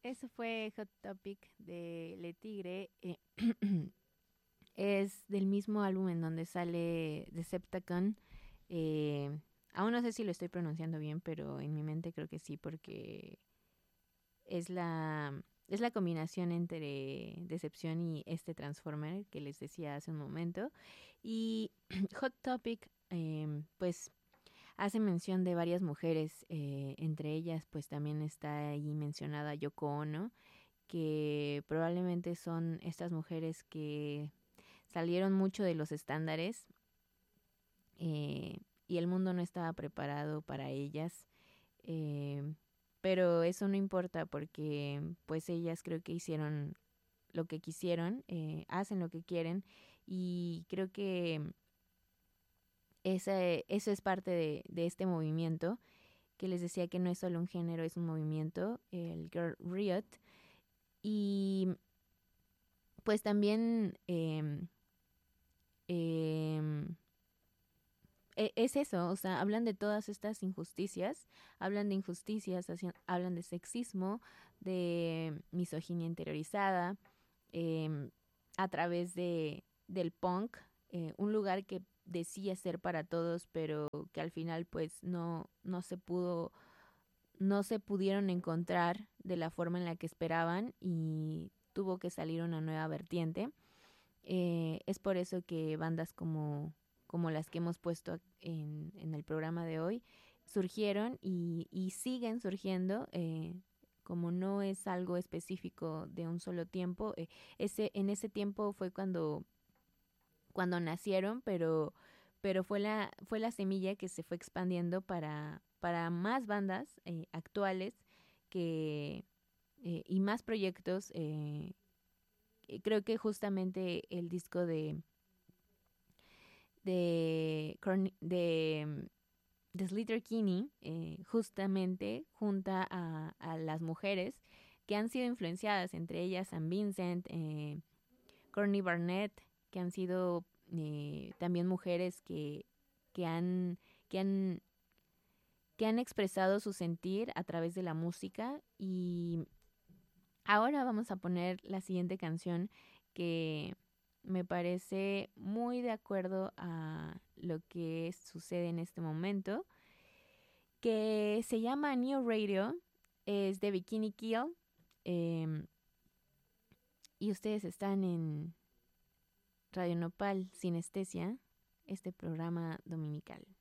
Eso fue Hot Topic de Le Tigre. Es del mismo álbum en donde sale Decepticon. Eh, Aún no sé si lo estoy pronunciando bien, pero en mi mente creo que sí, porque es la combinación entre Decepción y este Transformer que les decía hace un momento. Y Hot Topic, pues hace mención de varias mujeres, entre ellas pues también está ahí mencionada Yoko Ono, que probablemente son estas mujeres que salieron mucho de los estándares, y el mundo no estaba preparado para ellas. eh, pero eso no importa porque pues ellas creo que hicieron lo que quisieron, hacen lo que quieren, y creo que eso es parte de este movimiento que les decía que no es solo un género, es un movimiento, el Girl Riot. Y pues también em, es eso, o sea, hablan de todas estas injusticias, hablan de injusticias, hablan de sexismo, de misoginia interiorizada, em, a través del punk, un lugar que decía ser para todos, pero que al final pues no se pudo, no se pudieron encontrar de la forma en la que esperaban y tuvo que salir una nueva vertiente. Es por eso que bandas como las que hemos puesto en el programa de hoy surgieron y siguen surgiendo. Como no es algo específico de un solo tiempo, en ese tiempo fue cuando nacieron, pero fue la semilla que se fue expandiendo para más bandas actuales que, y más proyectos. Creo que justamente el disco de Sleater-Kinney justamente junta a las mujeres que han sido influenciadas, entre ellas San Vincent, Courtney Barnett, que han sido también mujeres que han, que han, que han expresado su sentir a través de la música. Y ahora vamos a poner la siguiente canción que me parece muy de acuerdo a lo que sucede en este momento, que se llama New Radio, es de Bikini Kill, eh, y ustedes están en Radio Nopal Sinestesia, este programa dominical.